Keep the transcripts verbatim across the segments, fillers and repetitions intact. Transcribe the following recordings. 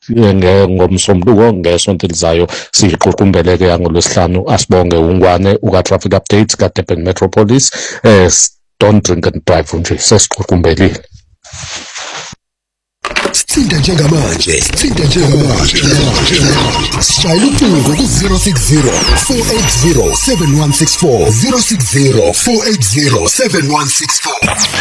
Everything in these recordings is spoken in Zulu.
ngomsombuluko ngesonto elizayo siyiququmbeleke yangolwesihlanu. Asibonge uNgwane uka Traffic Updates ka Durban Metropolis. eh don't drink and drive nje sesiququmbelile. Sithinta njengamanje, sithinta njengamanje. Shayela ucingo ku zero six zero four eight zero seven one six four zero six zero four eight zero seven one six four.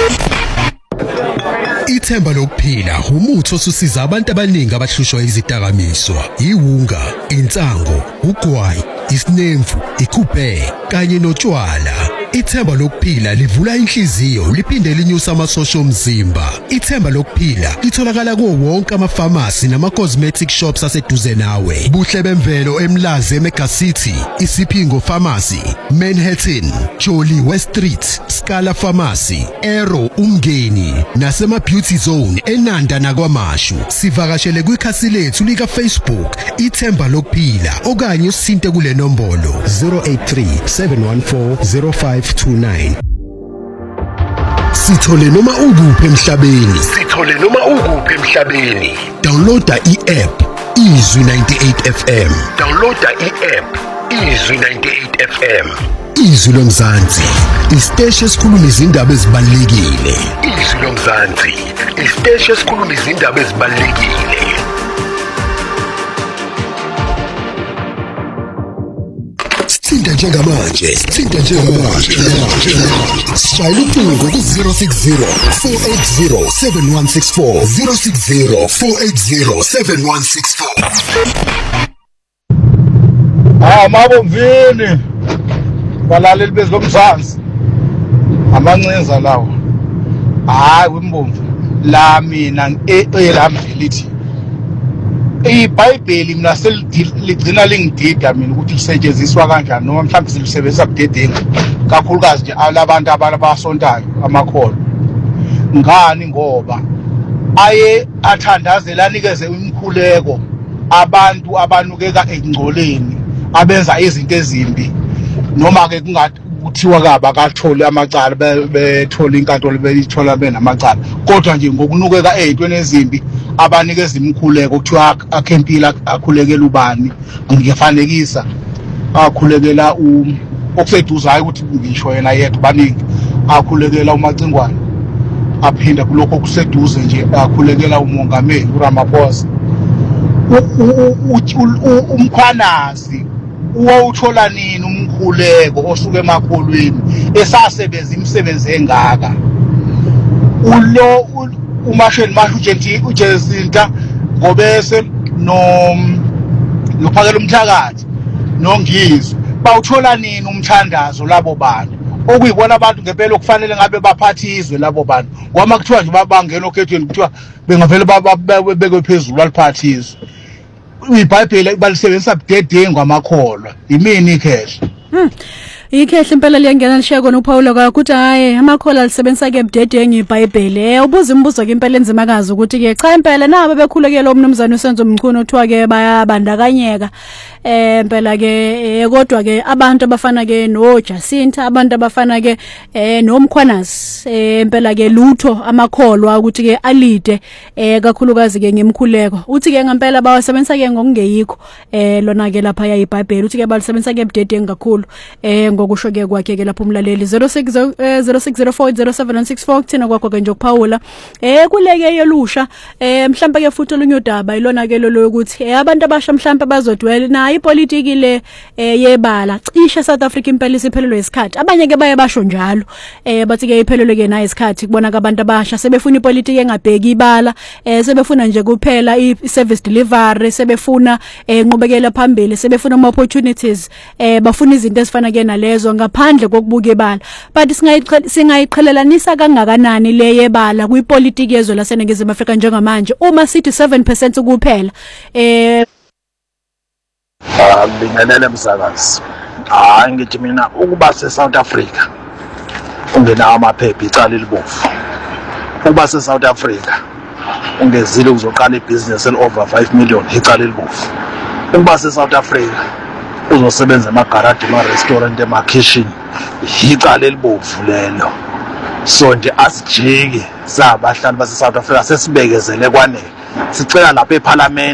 Ithemba lokuphila umuthi osusiza abantu abaningi abahlushwa izidakamizwa, iwunga, insango, ugwayi, isinemfu, ikuphe kanye notshwala. Ithemba lokuphila livula inhliziyo liphinde linyusa amasosha omzimba. Ithemba lokuphila litholakala kuwo wonke ama-pharmacy nama-cosmetic shops aseduze nawe. Buhle bemvelo eMlazi eMega City, Isipingo Pharmacy, Manhattan, Jolly West Street, Scala Pharmacy, Aero Umngeni nasema-Beauty Zone eNanda nakwaMashu. Sivakashele kwikhasi lethu lika Facebook Ithemba lokuphila okanye usinte kule nombolo zero eight three seven one four zero five two nine. Sithole noma ukuphi emhlabeni, sithole noma ukuphi emhlabeni. Downloada i-app Izwi ninety-eight F M. Downloada i-app Izwi ninety-eight F M. Izwi loMzansi, isiteshi esikhuluma izindaba ezibalulekile. Izwi loMzansi, isiteshi esikhuluma izindaba ezibalulekile. Sithinta njengamanje, sithinta njengamanje. Shayela ucingo ku zero six zero four eight zero seven one six four zero six zero four eight zero seven one six four. Ah, mabomvini balaleli bezomzansi amancinza lawo. Hayi wembomvu la mina elami lithi iBhayibheli mina seligcina lingidida mina ukuthi lisetshenziswa kanjani noma mhlawumbe silisebenzisa budedengu kakhulukazi nje abantu abasontayo amakholo. Ngani? Ngoba aye athandazela anikeze umkhuleko abantu abanukeka engcoleni abenza izinto ezimbi noma ke kungathi kuthiwa kaba katholi amacala bethola inkantolo beyithola benamacala kodwa nje ngokunukeka ezintweni ezimbi abanikeza imkhuleko kuthiwa akhempila akhulekela ubani ngiyafanekisa akhulekela um okuseduzayo ukuthi ngisho yena yedwa baningi akhulekela uMacingwane aphinda kuloko kuseduze nje akhulekela umongameli uRamaphosa. Umkhwanazi uwuthola nini umkhuleko osuke emakholweni esasebenza imisebenzi engaka? Ulo umasheni masho ujenti ujesinta ngobese no nophakela umthakathi nongizwe bawuthola nini umthandazo labo bantu okuyibona abantu ngempela okufanele ngabe baphathizwe labo bantu ngoba kuthiwa nje babangena okhethweni kuthiwa bengavele babekwe phezulu baliphathizwe. iBhayibheli balisebenzisa budedengu amakholwa imini ikhehle. Hmm. Ikhehle impela liyangena lishiya kona uPaulo kakuthi hayi amakhola alisebenzisa ke budedengu iBhayibheli. Eh ubuza imibuzo ke impela enzimakazi ukuthi ke cha impela nabo bekhulekela umnumzane usenzo umchunu uthiwa ke bayabandakanyeka. Eh impela ke kodwa ke abantu abafana ke no Jacinta abantu abafana ke eh nomkhwanazi eh impela ke lutho amakholwa ukuthi ke alide eh kakhulukazi ke ngemkhuleko. Uthi ke ngempela bawasebenzisa ke ngokungeyikho eh lona ke lapha ya iBhayibheli uthi ke balisebenzisa ke budedengu kakhulu eh ngokusho ke kwakhe ke lapho umlaleli zero six zero four zero seven one six four thina kwakho ke nje ukuphawula eh kuleke yelusha eh mhlawumbe ke futhi olunyodaba ilona ke lo ukuthi abantu abasha mhlawumbe bazodwela na ipolitiki le yebala cishe South Africa impela isiphelelwe isikhathi abanye ke baye basho njalo eh bathi ke iphelelwe ke na isikhathi kubona ke abantu abasha sebefuna ipolitiki engabheki ibala eh sebefuna nje kuphela i-service delivery sebefuna enqubekela phambili sebefuna ama opportunities eh bafuna izinto ezifana ke nalezo ngaphandle kokubuka ibala but singayiqhelelanisa kangakanani le yebala kwipolitiki yezwe laseNingizimu Afrika njengamanje uma sithi seven percent kuphela eh Bingelele msakazi. Hayi ngithi mina ukuba se South Africa ungena amaphepha icala elibovu. Ukuba se South Africa ungezile uzoqala ibusiness el over five million icala elibovu. Ukuba se South Africa uzosebenza emagarage ema restaurant ema kitchen icala elibovu lelo. So nje asijiki sabahlali base South Africa sesibekezele kwanele. Sicela lapha eParliament